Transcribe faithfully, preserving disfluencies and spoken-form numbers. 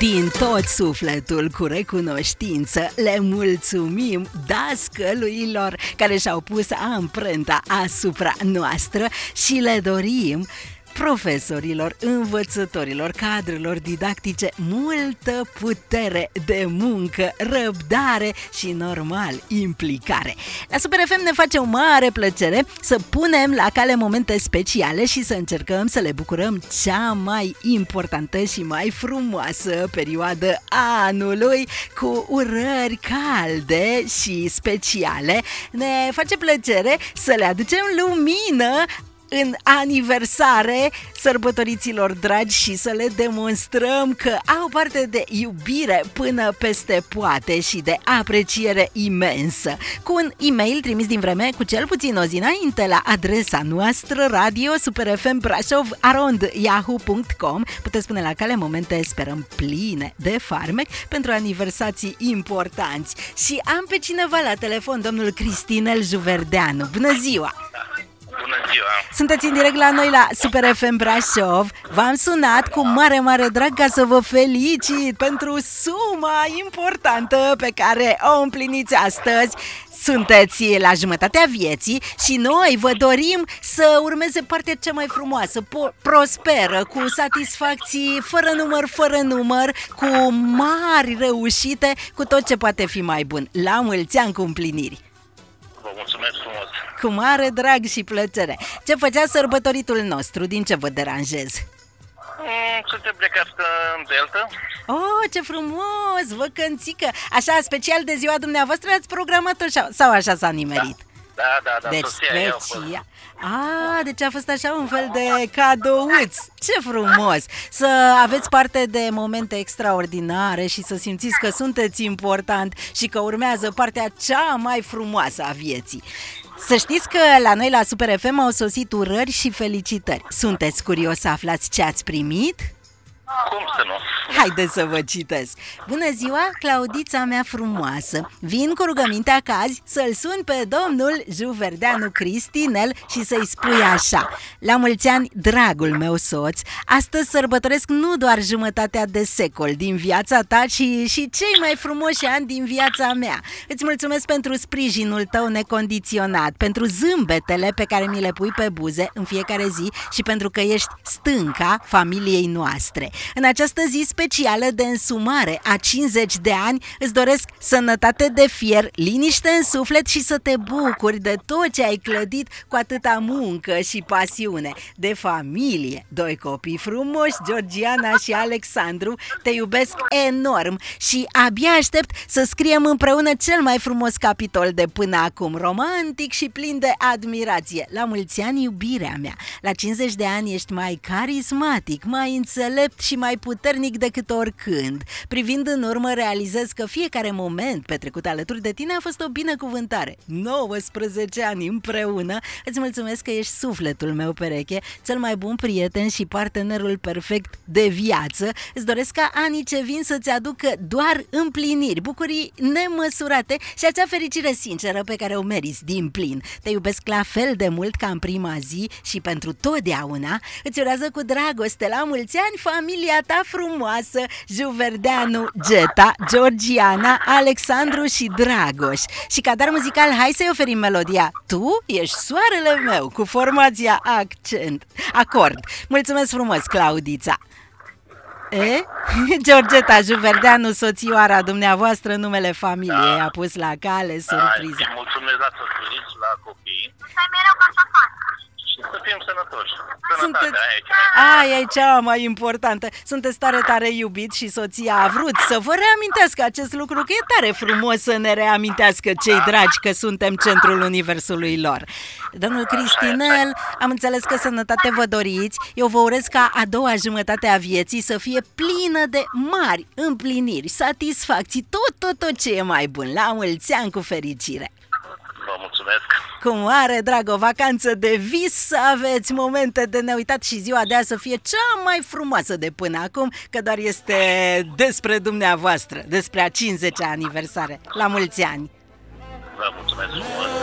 Din tot sufletul, cu recunoștință, le mulțumim dascăluilor care și-au pus amprenta asupra noastră și le dorim profesorilor, învățătorilor, cadrelor didactice multă putere de muncă, răbdare și, normal, implicare. La Super F M ne face o mare plăcere să punem la cale momente speciale și să încercăm să le bucurăm cea mai importantă și mai frumoasă perioadă a anului cu urări calde și speciale. Ne face plăcere să le aducem lumină în aniversare sărbătoriților dragi și să le demonstrăm că au parte de iubire până peste poate și de apreciere imensă. Cu un e-mail trimis din vreme cu cel puțin o zi înainte la adresa noastră radio superfm brașov arond yahoo punct com puteți pune la cale momente, sperăm, pline de farmec pentru aniversații importanți. Și am pe cineva la telefon, domnul Cristinel Juverdeanu. Bună ziua! Bună ziua! Sunteți în direct la noi la Super F M Brașov. V-am sunat cu mare, mare drag ca să vă felicit pentru suma importantă pe care o împliniți astăzi. Sunteți la jumătatea vieții și noi vă dorim să urmeze partea cea mai frumoasă, po- prosperă, cu satisfacții fără număr, fără număr, cu mari reușite, cu tot ce poate fi mai bun. La mulți ani cu împliniri! Vă mulțumesc frumos! Cu mare drag și plăcere. Ce făcea sărbătoritul nostru? Din ce vă deranjez? Mm, suntem plecați în Delta. Oh, ce frumos! Vă cântică! Așa, special de ziua dumneavoastră ați programat-o sau așa s-a nimerit? Da, da, da. Deci special. Ah, deci a fost așa un fel de cadouț. Ce frumos! Să aveți parte de momente extraordinare și să simțiți că sunteți important și că urmează partea cea mai frumoasă a vieții. Să știți că la noi la Super F M au sosit urări și felicitări. Sunteți curios să aflați ce ați primit? Cum să nu? Haideți să vă citesc. Bună ziua, Claudița mea frumoasă. Vin cu rugămintea că azi să-l sun pe domnul Juverdeanu Cristinel și să-i spui așa: la mulți ani, dragul meu soț, astăzi sărbătoresc nu doar jumătatea de secol din viața ta, ci și cei mai frumoși ani din viața mea. Îți mulțumesc pentru sprijinul tău necondiționat, pentru zâmbetele pe care mi le pui pe buze în fiecare zi și pentru că ești stânca familiei noastre. În această zi specială de însumare a cincizeci de ani îți doresc sănătate de fier, liniște în suflet și să te bucuri de tot ce ai clădit cu atâta muncă și pasiune. De familie, doi copii frumoși, Georgiana și Alexandru, te iubesc enorm și abia aștept să scriem împreună cel mai frumos capitol de până acum, romantic și plin de admirație. La mulți ani, iubirea mea! La cincizeci de ani ești mai carismatic, mai înțelept și mai puternic decât oricând. Privind în urmă, realizez că fiecare moment petrecut alături de tine a fost o binecuvântare. nouăsprezece ani împreună. Îți mulțumesc că ești sufletul meu pereche, cel mai bun prieten și partenerul perfect de viață. Îți doresc ca anii ce vin să-ți aducă doar împliniri, bucurii nemăsurate și acea fericire sinceră pe care o meriți din plin. Te iubesc la fel de mult ca în prima zi și pentru totdeauna. Îți urează cu dragoste la mulți ani familia ta frumoasă, Juverdeanu, Geta, Georgiana, Alexandru și Dragoș. Și ca dar muzical, hai să-i oferim melodia Tu ești soarele meu, cu formația Accent, Acord. Mulțumesc frumos, Claudița! E? Georgeta Juverdeanu, soțioara dumneavoastră, numele familiei, a pus la cale surpriza. Da, mulțumesc la soțurici, la copii. Și să fim sănătoși. Sunteți... Sănătatea Aia e cea mai importantă. Sunteți tare, tare iubit și soția a vrut să vă reamintească acest lucru, că e tare frumos să ne reamintească cei dragi că suntem centrul universului lor. Domnul Cristinel, am înțeles că sănătate vă doriți. Eu vă urez ca a doua jumătate a vieții să fie plină de mari împliniri, satisfacții, tot, tot, tot ce e mai bun. La mulți ani cu fericire! Vă mulțumesc! Cu mare drag, o vacanță de vis să aveți, momente de neuitat și ziua de azi să fie cea mai frumoasă de până acum, că doar este despre dumneavoastră, despre a cincizecea aniversare. La mulți ani! Vă mulțumesc frumos!